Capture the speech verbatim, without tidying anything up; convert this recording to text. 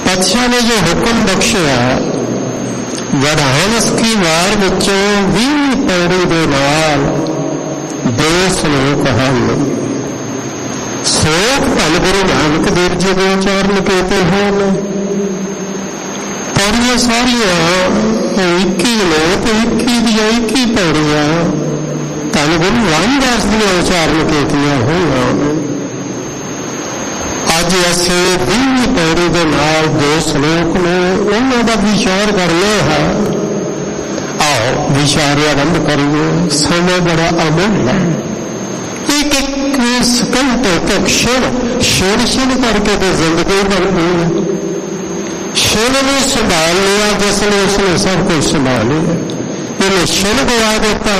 ਪਾਤਸ਼ਾਹ ਨੇ ਜੋ ਹੁਕਮ ਬਖਸ਼ਿਆ, ਵਡਾਹਨਸ ਕੀ ਵਾਰ ਵਿੱਚੋਂ ਵੀਹ ਪੌੜੀ ਦੇ ਨਾਲ ਦੋ ਸਲੋਕ ਹਨ। ਸੋਖ ਧੰਨ ਗੁਰੂ ਨਾਨਕ ਦੇਵ ਜੀ ਦੇ ਉਚਾਰਨ ਕੀਤੇ ਹਨ। ਪੌੜੀਆਂ ਸਾਰੀਆਂ ਇੱਕੀ ਨੇ ਤੇ ਇੱਕੀ ਦੀਆਂ ਇੱਕੀ ਪੌੜੀਆਂ ਧੰਨ ਗੁਰੂ ਰਾਮਦਾਸ ਦੀਆਂ ਉਚਾਰਨ ਕੀਤੀਆਂ ਹੋਈਆਂ। ਅੱਜ ਅਸੀਂ ਵੀਹ ਪੌੜੀ ਦੇ ਨਾਲ ਦੋ ਸਲੋਕ ਨੂੰ ਉਹਨਾਂ ਦਾ ਵਿਚਾਰ ਕਰਨਾ ਹੈ। ਆਓ ਵਿਚਾਰ ਆਰੰਭ ਕਰੀਏ। ਸਮਾਂ ਬੜਾ ਅਮੁੱਲ ਹੈ। ਇੱਕ ਇੱਕ ਘੰਟੇ ਤੱਕ ਛਿਣ ਛਿਣ ਛਿਣ ਕਰਕੇ ਤੇ ਜ਼ਿੰਦਗੀ ਬਣਦੀ ਹੈ। ਛਿਣ ਨੂੰ ਸੰਭਾਲ ਲਿਆ ਜਿਸ ਨੇ ਉਸਨੇ ਸਭ ਕੁਝ ਸੰਭਾਲ ਲਿਆ। ਇਹਨੇ ਛਿਣ ਗਵਾ ਦਿੱਤਾ